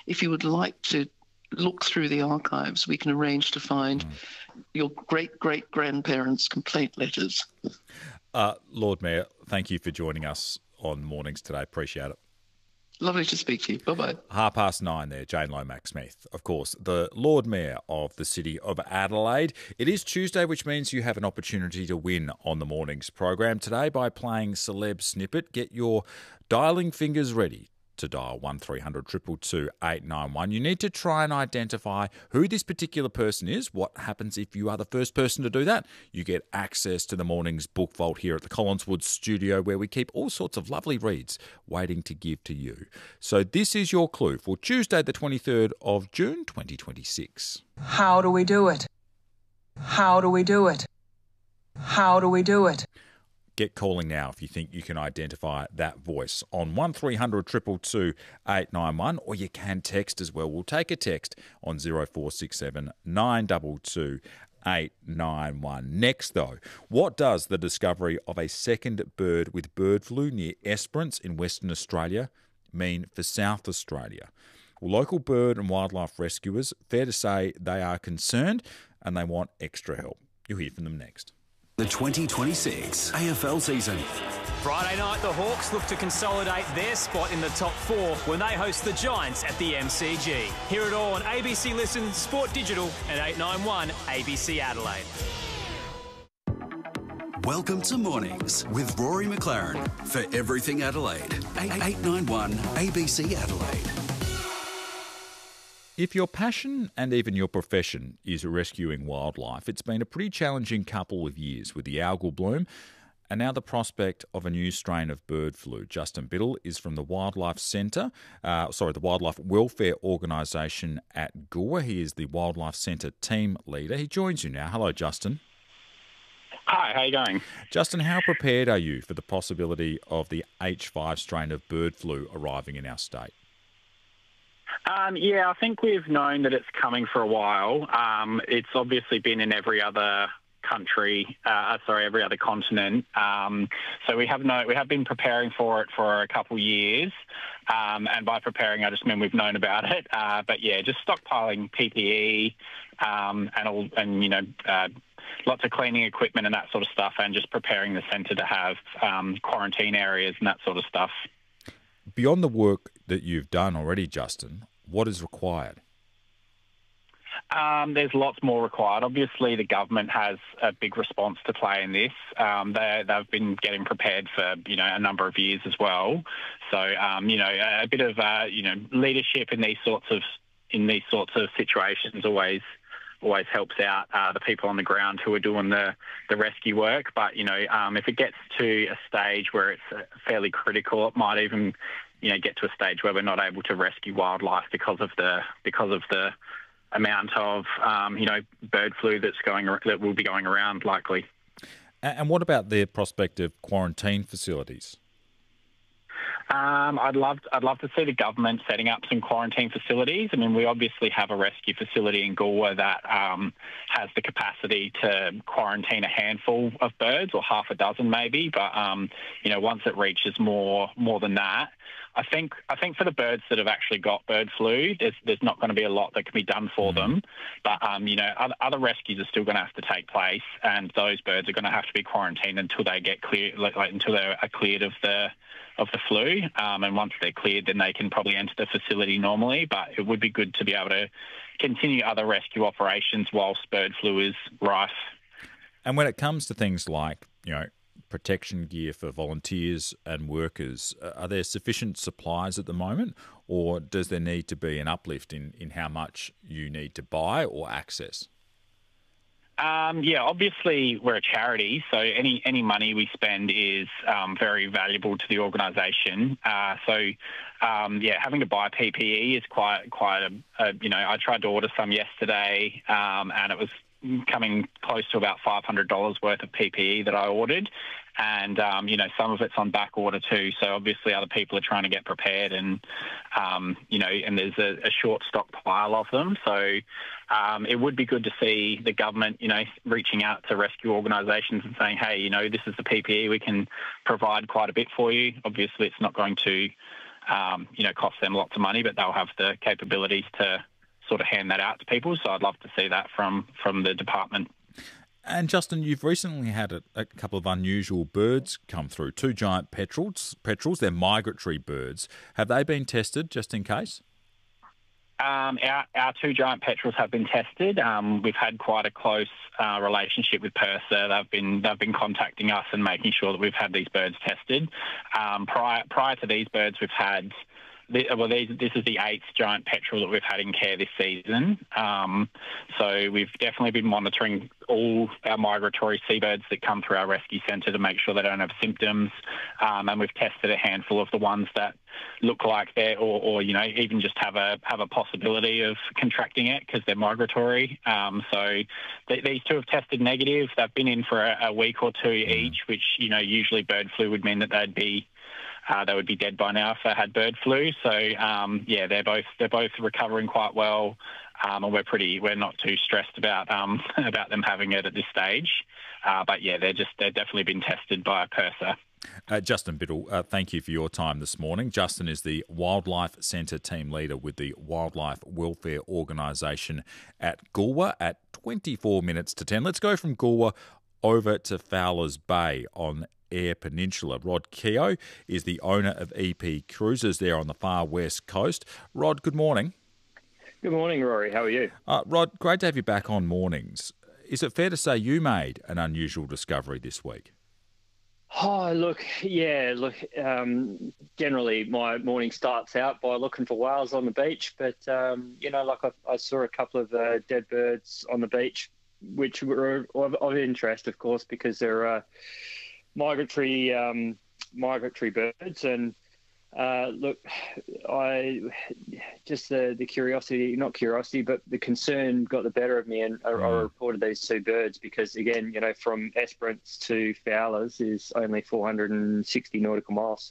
if you would like to look through the archives, we can arrange to find your great-great-grandparents' complaint letters. Lord Mayor, thank you for joining us on Mornings today. Appreciate it. Lovely to speak to you. Bye-bye. 9:30 there, Jane Lomax-Smith, of course, the Lord Mayor of the City of Adelaide. It is Tuesday, which means you have an opportunity to win on the Mornings program today by playing Celeb Snippet. Get your dialing fingers ready to dial 1300 222 891. You need to try and identify who this particular person is. What happens if you are the first person to do that? You get access to the Mornings book vault here at the Collinswood studio, where we keep all sorts of lovely reads waiting to give to you. So this is your clue for Tuesday the 23rd of June 2026. How do we do it? How do we do it? How do we do it? Get calling now if you think you can identify that voice on 1300 222 891, or you can text as well. We'll take a text on 0467 922 891. Next, though, what does the discovery of a second bird with bird flu near Esperance in Western Australia mean for South Australia? Well, local bird and wildlife rescuers, fair to say they are concerned and they want extra help. You'll hear from them next. The 2026 AFL season. Friday night, the Hawks look to consolidate their spot in the top four when they host the Giants at the MCG. Hear it all on ABC Listen, Sport Digital and 891 ABC Adelaide. Welcome to Mornings with Rory McLaren for Everything Adelaide. 891 ABC Adelaide. If your passion and even your profession is rescuing wildlife, it's been a pretty challenging couple of years with the algal bloom and now the prospect of a new strain of bird flu. Justin Biddle is from the Wildlife the Wildlife Welfare Organisation at Goolwa. He is the Wildlife Centre team leader. He joins you now. Hello, Justin. Hi, how are you going? Justin, how prepared are you for the possibility of the H5 strain of bird flu arriving in our state? I think we've known that it's coming for a while. It's obviously been in every other country, every other continent. So we have been preparing for it for a couple of years. And by preparing, I just mean we've known about it. But yeah, just stockpiling PPE lots of cleaning equipment and that sort of stuff, and just preparing the centre to have quarantine areas and that sort of stuff. Beyond the work that you've done already, Justin, what is required? There's lots more required. Obviously, the government has a big response to play in this. They've been getting prepared for a number of years as well. So a bit of leadership in these sorts of situations always helps out the people on the ground who are doing the rescue work. But if it gets to a stage where it's fairly critical, it might even get to a stage where we're not able to rescue wildlife because of the amount of bird flu that will be going around likely. And what about the prospect of quarantine facilities? I'd love to see the government setting up some quarantine facilities. I mean, we obviously have a rescue facility in Goolwa that has the capacity to quarantine a handful of birds, or half a dozen maybe. But once it reaches more than that, I think for the birds that have actually got bird flu, there's not going to be a lot that can be done for them. But other rescues are still going to have to take place, and those birds are going to have to be quarantined until they get clear, until they are cleared of the flu. And once they're cleared, then they can probably enter the facility normally. But it would be good to be able to continue other rescue operations whilst bird flu is rife. And when it comes to things like, protection gear for volunteers and workers, are there sufficient supplies at the moment, or does there need to be an uplift in how much you need to buy or access? Obviously we're a charity, so any money we spend is very valuable to the organisation. Having to buy PPE is quite I tried to order some yesterday, and it was coming close to about $500 worth of PPE that I ordered. And, some of it's on back order too. So obviously other people are trying to get prepared, and there's a short stockpile of them. So it would be good to see the government, reaching out to rescue organisations and saying, hey, this is the PPE, we can provide quite a bit for you. Obviously it's not going to cost them lots of money, but they'll have the capabilities to sort of hand that out to people. So I'd love to see that from the department. And Justin, you've recently had a couple of unusual birds come through. 2 giant petrels. They're migratory birds. Have they been tested just in case? Our 2 giant petrels have been tested. We've had quite a close relationship with PIRSA. They've been contacting us and making sure that we've had these birds tested. Prior to these birds, we've had. This is the 8th giant petrel that we've had in care this season. So we've definitely been monitoring all our migratory seabirds that come through our rescue centre to make sure they don't have symptoms. And we've tested a handful of the ones that look like they're, or even just have a possibility of contracting it because they're migratory. So these 2 have tested negative. They've been in for a week or 2 each, which usually bird flu would mean that they would be dead by now if they had bird flu. So they're both recovering quite well, and we're not too stressed about them having it at this stage. But they've definitely been tested by PIRSA. Justin Biddle, thank you for your time this morning. Justin is the Wildlife Centre team leader with the Wildlife Welfare Organisation at Goolwa at 24 minutes to 10. Let's go from Goolwa over to Fowler's Bay on Eyre Peninsula. Rod Keogh is the owner of EP Cruises there on the far west coast. Rod, good morning. Good morning, Rory. How are you? Rod, great to have you back on Mornings. Is it fair to say you made an unusual discovery this week? Generally my morning starts out by looking for whales on the beach, but, I saw a couple of dead birds on the beach, which were of interest, of course, because they're migratory birds. And the curiosity, not curiosity, but the concern got the better of me, and I reported these 2 birds because, again, from Esperance to Fowlers is only 460 nautical miles.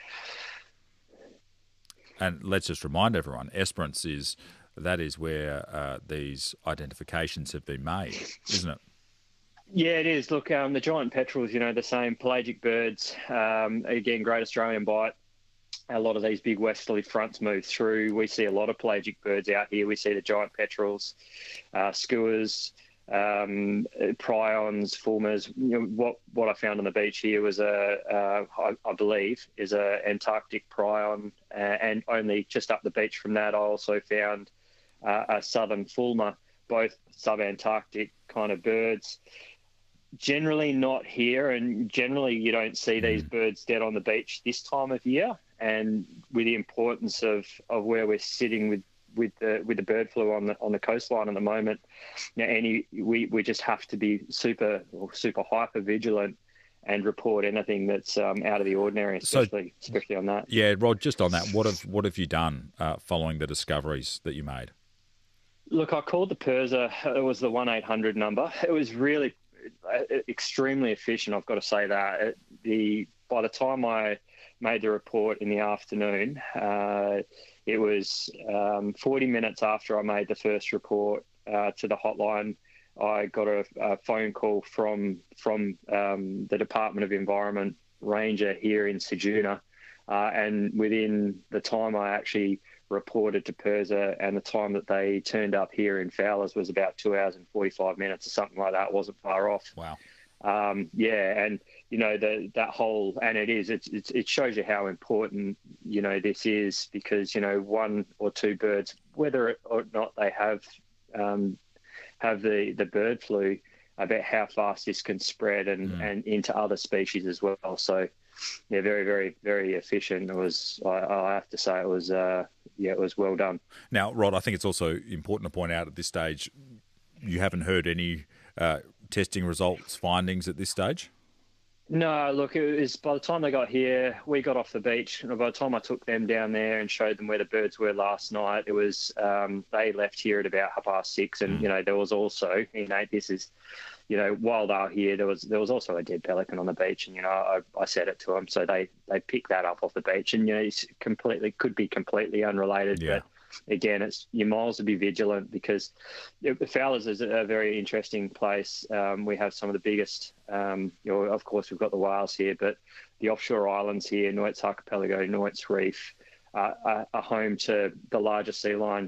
And let's just remind everyone, Esperance is where these identifications have been made, isn't it? Yeah, it is. Look, the giant petrels, the same pelagic birds, again, Great Australian Bight. A lot of these big westerly fronts move through. We see a lot of pelagic birds out here. We see the giant petrels, skuas, prions, fulmars. What I found on the beach here was I believe, is a Antarctic prion, and only just up the beach from that, I also found a southern fulmar, both sub-Antarctic kind of birds. Generally not here, and generally you don't see these birds dead on the beach this time of year. And with the importance of where we're sitting with the bird flu on the coastline at the moment, we just have to be super hyper vigilant and report anything that's out of the ordinary, especially on that. Yeah, Rod, just on that, what have you done following the discoveries that you made? Look, I called the PIRSA. It was the 1-800 number. It was really extremely efficient, I've got to say that. By the time I made the report in the afternoon, it was 40 minutes after I made the first report to the hotline. I got a phone call from the Department of Environment Ranger here in Ceduna, and within the time I actually reported to PIRSA and the time that they turned up here in Fowlers was about 2 hours and 45 minutes or something like that. It wasn't far off. Wow. And that whole, and it shows you how important this is, because 1 or 2 birds, whether or not they have the bird flu, about how fast this can spread and into other species as well. So yeah, very, very, very efficient. It was, I have to say, it was well done. Now, Rod, I think it's also important to point out at this stage, you haven't heard any testing results, findings at this stage? No, look, it was by the time they got here, we got off the beach, and by the time I took them down there and showed them where the birds were last night, it was they left here at about 6:30, and there was also, this is, while they were here, there was also a dead pelican on the beach, and I said it to them, so they picked that up off the beach, and it's could be completely unrelated, yeah. But again, it's your miles to be vigilant, because Fowlers is a very interesting place. We have some of the biggest, of course, we've got the whales here, but the offshore islands here, Noit's Archipelago, Noit's Reef, a home to the largest sea lion